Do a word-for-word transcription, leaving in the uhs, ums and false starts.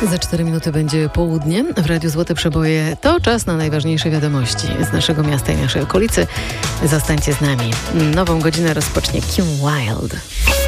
Za cztery minuty będzie południe. W Radiu Złote Przeboje to czas na najważniejsze wiadomości z naszego miasta i naszej okolicy. Zostańcie z nami. Nową godzinę rozpocznie Kim Wilde.